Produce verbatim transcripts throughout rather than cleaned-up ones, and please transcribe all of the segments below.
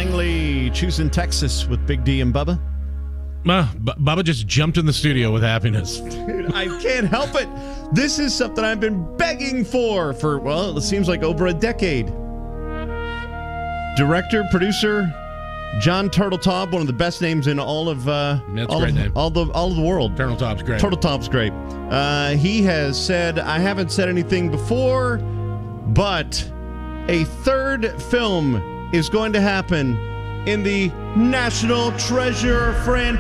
Langley, choosing Texas with Big D and Bubba. Uh, B- Bubba just jumped in the studio with happiness. Dude, I can't help it. This is something I've been begging for for, well, it seems like over a decade. Director, producer, John Turteltaub, one of the best names in all of uh, That's a all, great of, name. all the all of the world. Turteltaub's great. Turteltaub's great. Uh, he has said, I haven't said anything before, but a third film is going to happen in the National Treasure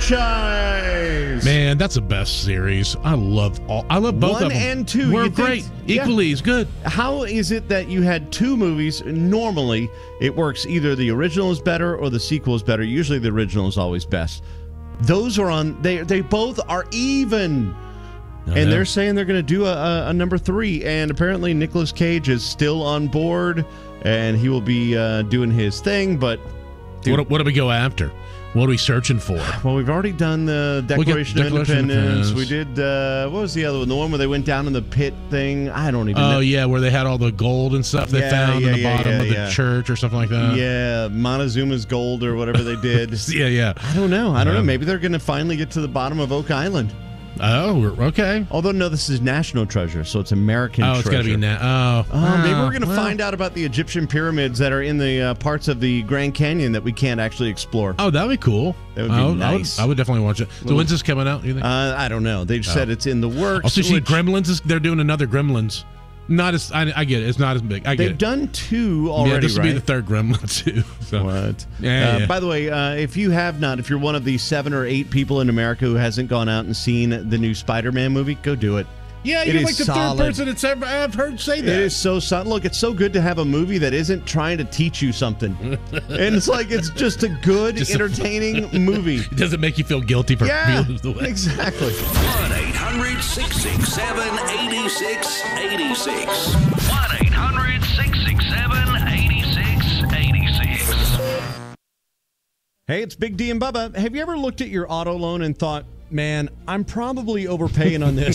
franchise. Man, that's the best series. I love all. I love both One of them. and two. We're You think- great. Equally yeah. as good. How is it that you had two movies? Normally, it works either the original is better or the sequel is better. Usually, the original is always best. Those are on. They they both are even. I And know. they're saying they're going to do a, a, a number three. And apparently Nicolas Cage is still on board. And he will be uh, doing his thing. But, dude, What, what do we go after? What are we searching for? well, we've already done the We got Declaration, of Declaration of Independence. Independence. We did, uh, what was the other one? The one where they went down in the pit thing? I don't even know. Oh, yeah, where they had all the gold and stuff they Yeah, found yeah, in the yeah, bottom yeah, of the yeah. church or something like that. Yeah, Montezuma's Gold or whatever they did. Yeah, yeah. I don't know. I don't Yeah. know. Maybe they're going to finally get to the bottom of Oak Island. Oh, we're- okay. Although, no, this is National Treasure, so it's American Oh, treasure. it's got to be now. Oh, Oh, maybe we're going to well. find out about the Egyptian pyramids that are in the uh, parts of the Grand Canyon that we can't actually explore. Oh, that would be cool. That would be I would, nice. I would, I would definitely watch it. So Little- when's this coming out, you think? Uh, I don't know. They just said it's in the works. also, see, which- Gremlins, is, they're doing another Gremlins. Not as, I, I get it. It's not as big. I get They've it. done two already, yeah, this will right? be the third Gremlin, too. So. What? Yeah, uh, yeah. By the way, uh, if you have not, if you're one of the seven or eight people in America who hasn't gone out and seen the new Spider-Man movie, go do it. Yeah, It you're is like the solid. third person that's ever I've heard say that. It is so solid. Look, it's so good to have a movie that isn't trying to teach you something. And it's like, it's just a good, Just a- entertaining movie. It doesn't make you feel guilty for Yeah, feeling the way. exactly. one eight hundred six six seven eight six eight six. one eight hundred six six seven eight six eight six. Hey, it's Big D and Bubba. Have you ever looked at your auto loan and thought, man, I'm probably overpaying on this?